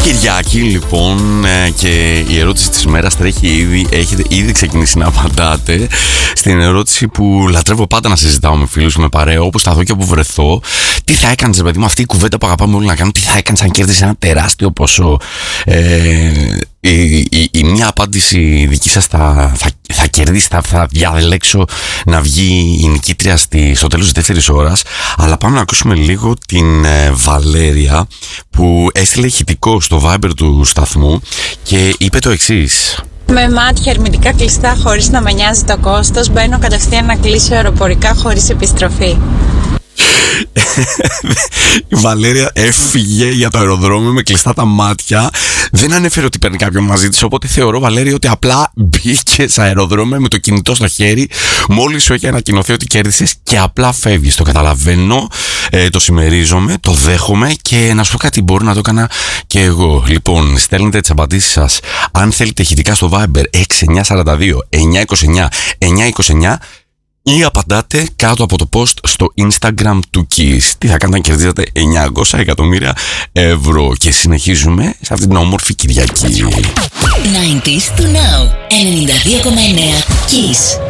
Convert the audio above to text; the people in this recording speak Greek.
Κυριακή λοιπόν και η ερώτηση της ημέρας τρέχει ήδη. Έχετε ήδη ξεκινήσει να απαντάτε στην ερώτηση που λατρεύω πάντα να συζητάω με φίλους, με παρέα, όπου σταθώ και όπου βρεθώ. Τι θα έκανες, παιδί μου, αυτή η κουβέντα που αγαπάμε όλοι να κάνουμε, τι θα έκανες αν κέρδισες ένα τεράστιο ποσό? Η μία απάντηση δική σας θα κερδίσει, θα διαλέξω να βγει η νικήτρια στο τέλος της δεύτερης ώρας. Αλλά πάμε να ακούσουμε λίγο την Βαλέρια, που έστειλε ηχητικό στο Viber του σταθμού και είπε το εξής. Με μάτια ερμητικά κλειστά, χωρίς να με νοιάζει το κόστος, μπαίνω κατευθείαν να κλείσω αεροπορικά χωρίς επιστροφή. Η Βαλέρια έφυγε για το αεροδρόμιο με κλειστά τα μάτια. Δεν ανέφερε ότι παίρνει κάποιον μαζί της. Οπότε θεωρώ, Βαλέρια, ότι απλά μπήκε σε αεροδρόμιο με το κινητό στο χέρι μόλις σου έχει ανακοινωθεί ότι κέρδισες και απλά φεύγεις. Το καταλαβαίνω, το συμμερίζομαι, το δέχομαι και να σου πω κάτι, μπορώ να το έκανα και εγώ. Λοιπόν, στέλνετε τις απαντήσεις σας, αν θέλετε, ηχητικά στο Viber 6942 929 929 ή απαντάτε κάτω από το post στο Instagram του Kiss. Τι θα κάνετε αν κερδίζετε 900 εκατομμύρια ευρώ? Και συνεχίζουμε σε αυτή την όμορφη Κυριακή. 90s to now, 92,9 Kiss.